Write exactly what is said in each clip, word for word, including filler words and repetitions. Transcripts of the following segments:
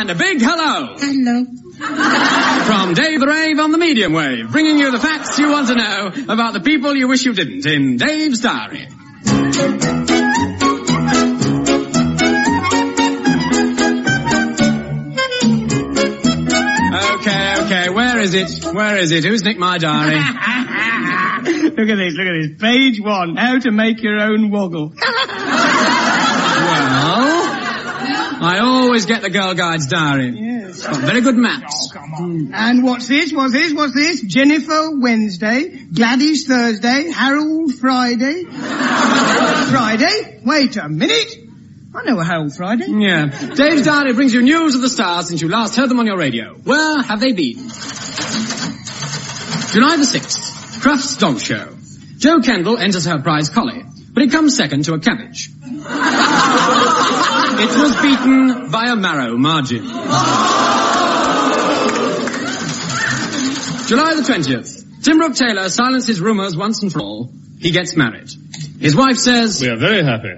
And a big hello. Hello. From Dave the Rave on the medium wave, bringing you the facts you want to know about the people you wish you didn't in Dave's Diary. Okay, okay, where is it? Where is it? Who's nicked my diary? Look at this, look at this. Page one, how to make your own woggle. Well, I always get the Girl Guide's diary. Yes. It's got very good maps. Oh, come on. Mm. And what's this, what's this, what's this? Jennifer Wednesday, Gladys Thursday, Harold Friday. Friday? Wait a minute. I know a Harold Friday. Yeah. Dave's diary brings you news of the stars since you last heard them on your radio. Where have they been? July the sixth, Crufts Dog Show. Joe Kendall enters her prize collie, but it comes second to a cabbage. It was beaten by a marrow margin. July the twentieth, Tim Brooke Taylor silences rumours once and for all. He gets married. His wife says, "We are very happy."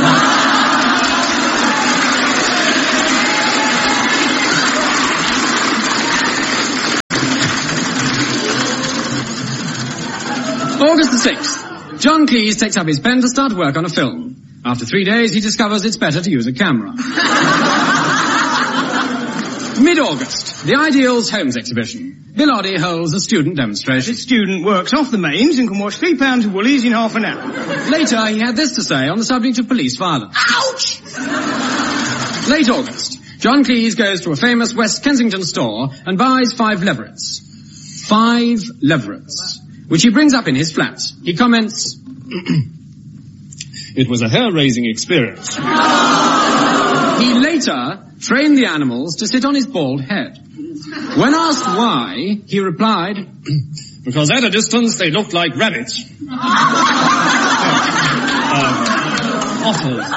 August the sixth, John Cleese takes up his pen to start work on a film. After three days, he discovers it's better to use a camera. Mid-August, the Ideals Homes Exhibition. Bill Oddie holds a student demonstration. The student works off the mains and can wash three pounds of woolies in half an hour. Later, he had this to say on the subject of police violence. Ouch! Late August, John Cleese goes to a famous West Kensington store and buys five leverets. Five leverets, which he brings up in his flat. He comments, "It was a hair-raising experience." He later trained the animals to sit on his bald head. When asked why, he replied, "Because at a distance they looked like rabbits." uh, offals.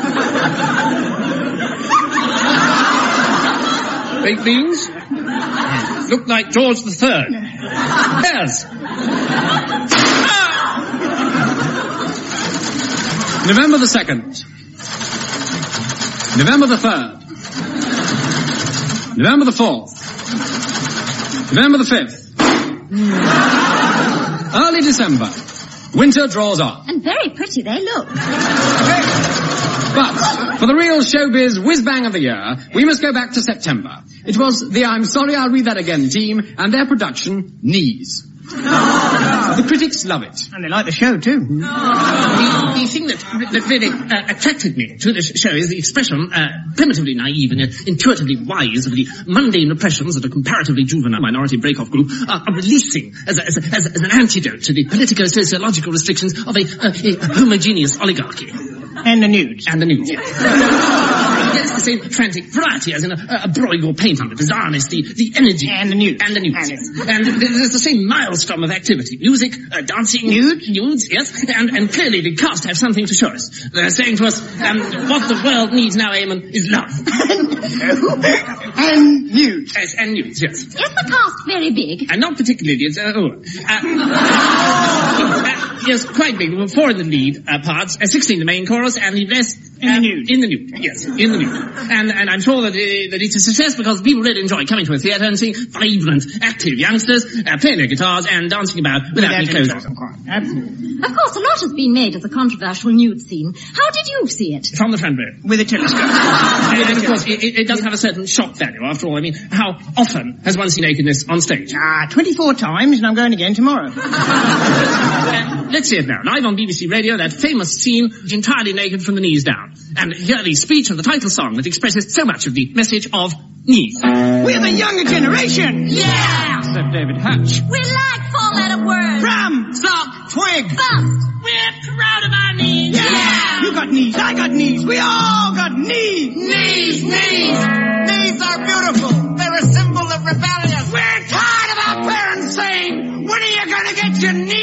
Baked beans? Looked like George the Third. Yes. November the second. November the third. November the fourth. November the fifth. Early December. Winter draws on. And very pretty they look. But for the real showbiz whiz-bang of the year, we must go back to September. It was the I'm Sorry I'll Read That Again team and their production, Knees. The critics love it. And they like the show, too. The, the thing that, that really uh, attracted me to this show is the expression, uh, primitively naive and uh, intuitively wise, of the mundane oppressions that a comparatively juvenile minority break-off group are, are releasing as, a, as, a, as, a, as an antidote to the politico-sociological restrictions of a, uh, a homogeneous oligarchy. And the nudes. And the nudes, yes. Yes, the same frantic variety as in a, a Bruegel painting, the bizarreness, the, the energy. And the nudes. And the nudes, and, yes. And there's the same maelstrom of activity. Music, uh, dancing. Nudes? Nudes, yes. And, and clearly the cast have something to show us. They're saying to us, um, what the world needs now, Eamon, is love. And nudes. Yes, and nudes, yes. Is the cast very big? And not particularly, it's, uh, oh, uh, uh, yes, quite big. There were four in the lead uh, parts, uh, sixteen in the main chorus, and the rest in the nude. In the nude, yes, in the nude. And and I'm sure that, uh, that it's a success because people really enjoy coming to a theatre and seeing vibrant, active youngsters uh, playing their guitars and dancing about without any clothes on. Absolutely. Of course, a lot has been made of the controversial nude scene. How did you see it? From the front row. With a telescope. And, and of course, it, it does have a certain shock value, after all. I mean, how often has one seen nakedness on stage? Ah, twenty-four times, and I'm going again tomorrow. uh, let's see it now. Live on B B C Radio, that famous scene, entirely naked from the knees down. And hear the speech of the title song that expresses so much of the message of knees. We're the younger generation! Yeah! Said David Hatch. We like four-letter words. Pram! Sock! Twig! Bust! We're proud of our knees! Yeah! yeah! You got knees, I got knees, we all got knees! Knees, knees! Knees are beautiful! They're a symbol of rebellion! We're tired of our parents saying, when are you gonna get your knees?